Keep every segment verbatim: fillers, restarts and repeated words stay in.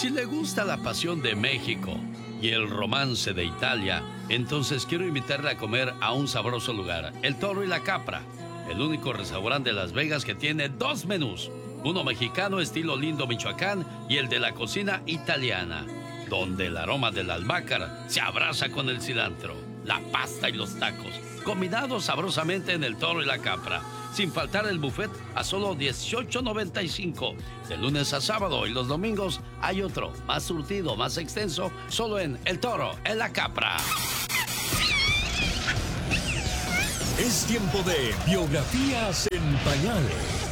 Si le gusta la pasión de México y el romance de Italia, entonces quiero invitarle a comer a un sabroso lugar, El Toro y la Capra, el único restaurante de Las Vegas que tiene dos menús, uno mexicano estilo Lindo, Michoacán, y el de la cocina italiana, donde el aroma del albahaca se abraza con el cilantro, la pasta y los tacos, combinados sabrosamente en El Toro y la Capra. Sin faltar el buffet a solo dieciocho noventa y cinco. De lunes a sábado, y los domingos hay otro, más surtido, más extenso, solo en El Toro, en la Capra. Es tiempo de Biografías en Pañales.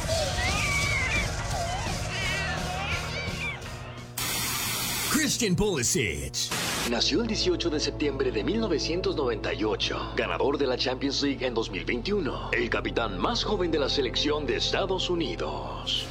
Christian Pulisic nació el dieciocho de septiembre de mil novecientos noventa y ocho, ganador de la Champions League en dos mil veintiuno, el capitán más joven de la selección de Estados Unidos.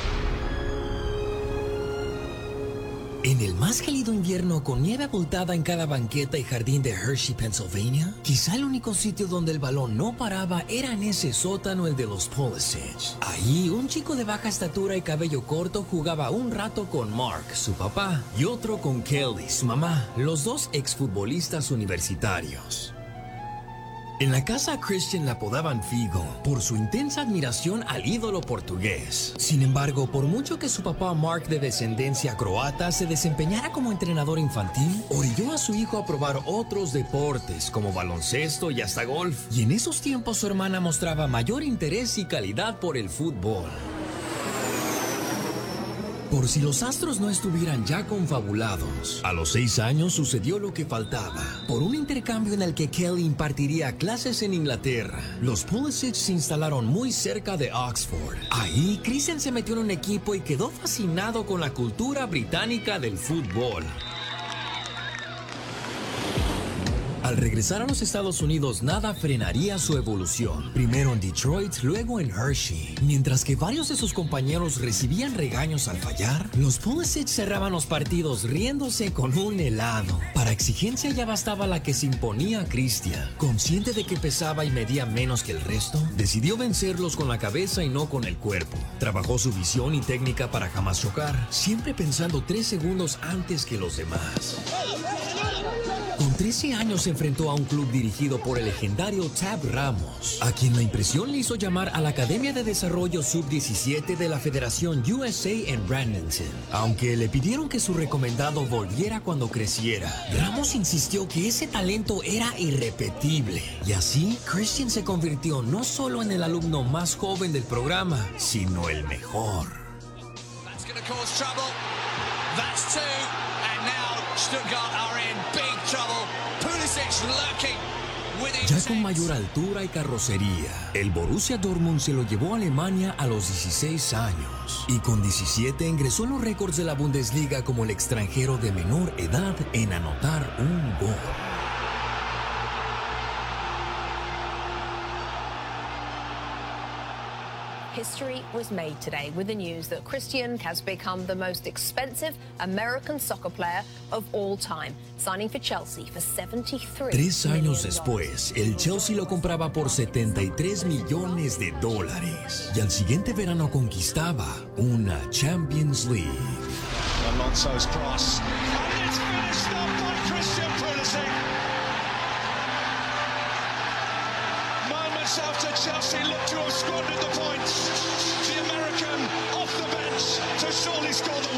En el más gélido invierno, con nieve abultada en cada banqueta y jardín de Hershey, Pennsylvania, quizá el único sitio donde el balón no paraba era en ese sótano, el de los Pulisic. Ahí, un chico de baja estatura y cabello corto jugaba un rato con Mark, su papá, y otro con Kelly, su mamá, los dos exfutbolistas universitarios. En la casa a Christian la apodaban Figo por su intensa admiración al ídolo portugués. Sin embargo, por mucho que su papá Mark, de descendencia croata, se desempeñara como entrenador infantil, orilló a su hijo a probar otros deportes como baloncesto y hasta golf. Y en esos tiempos su hermana mostraba mayor interés y calidad por el fútbol. Por si los astros no estuvieran ya confabulados, a los seis años sucedió lo que faltaba. Por un intercambio en el que Kelly impartiría clases en Inglaterra, los Pulisic se instalaron muy cerca de Oxford. Ahí, Christian se metió en un equipo y quedó fascinado con la cultura británica del fútbol. Al regresar a los Estados Unidos, nada frenaría su evolución. Primero en Detroit, luego en Hershey. Mientras que varios de sus compañeros recibían regaños al fallar, los Pulisic cerraban los partidos riéndose con un helado. Para exigencia ya bastaba la que se imponía a Christian. Consciente de que pesaba y medía menos que el resto, decidió vencerlos con la cabeza y no con el cuerpo. Trabajó su visión y técnica para jamás chocar, siempre pensando tres segundos antes que los demás. Con trece años se enfrentó a un club dirigido por el legendario Tab Ramos, a quien la impresión le hizo llamar a la Academia de Desarrollo sub diecisiete de la Federación U S A en Bradenton. Aunque le pidieron que su recomendado volviera cuando creciera, Ramos insistió que ese talento era irrepetible. Y así, Christian se convirtió no solo en el alumno más joven del programa, sino el mejor. That's gonna cause trouble. That's two, and now Stuttgart are in big trouble. Pulisic lurking with Ya intent. con mayor altura y carrocería, el Borussia Dortmund se lo llevó a Alemania a los dieciséis años y con diecisiete ingresó en los récords de la Bundesliga como el extranjero de menor edad en anotar un gol. History was made today with the news that Christian has become the most expensive American soccer player of all time, signing for Chelsea for setenta y tres Tres años million después, el Chelsea lo compraba por setenta y tres millones de dólares y al siguiente verano conquistaba una Champions League. Alonso's cross. And it's finished off by Christian Pulisic. Moments after Chelsea looked to have squandered the points, the American off the bench to surely score the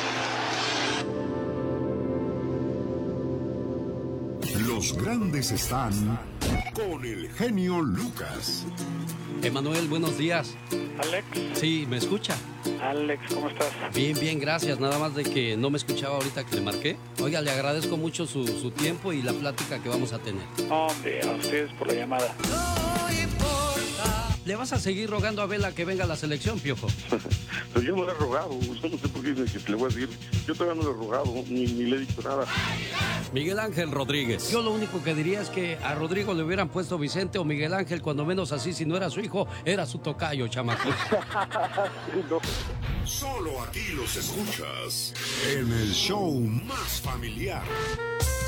winner. Los grandes están con el genio Lucas. Emanuel, buenos días. Alex. Sí, ¿me escucha? Alex, ¿cómo estás? Bien, bien, gracias. Nada más de que no me escuchaba ahorita que le marqué. Oiga, le agradezco mucho su, su tiempo y la plática que vamos a tener. Hombre, a ustedes por la llamada. ¿Le vas a seguir rogando a Vela que venga a la selección, Piojo? Pero yo no le he rogado, yo no sé por qué dice que le voy a decir. Yo todavía no le he rogado, ni, ni le he dicho nada. Miguel Ángel Rodríguez. Yo lo único que diría es que a Rodrigo le hubieran puesto Vicente o Miguel Ángel, cuando menos así, si no era su hijo, era su tocayo, chamaco. No. Solo aquí los escuchas en el show más familiar.